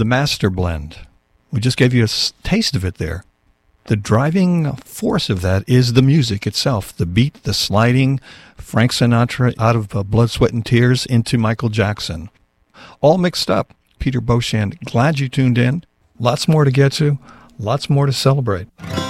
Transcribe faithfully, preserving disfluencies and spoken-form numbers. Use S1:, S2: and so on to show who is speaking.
S1: the master blend. We just gave you a taste of it there. The driving force of that is the music itself, the beat, the sliding, Frank Sinatra out of uh, Blood, Sweat, and Tears into Michael Jackson. All mixed up. Peter Beauchamp, glad you tuned in. Lots more to get to, lots more to celebrate.